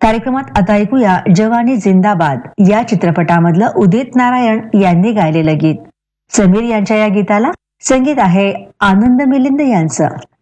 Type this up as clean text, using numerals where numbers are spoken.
कार्यक्रमात आता ऐकूया जवानी जिंदाबाद या चित्रपटामधलं उदित नारायण यांनी गायलेलं गीत. समीर यांच्या या गीताला संगीत आहे आनंद मिलिंद यांचं.